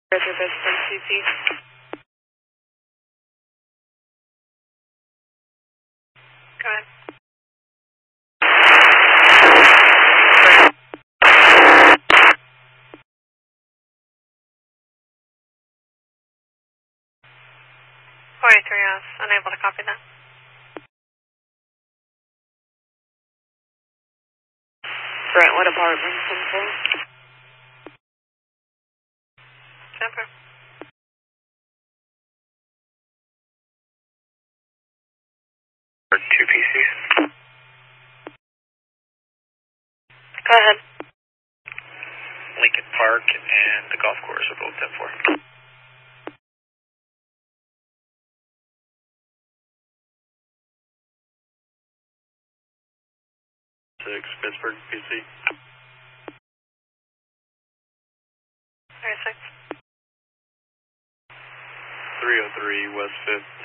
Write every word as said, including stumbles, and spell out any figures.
Roger, Pittsburgh, C C. Go ahead. forty-three S, unable to copy that. Brentwood Apartments, ten four. Temper. Two P Cs. Go ahead. Lincoln Park and the golf course are both ten four. Six, Pittsburgh, P C. thirty-six. three oh three, West fifth,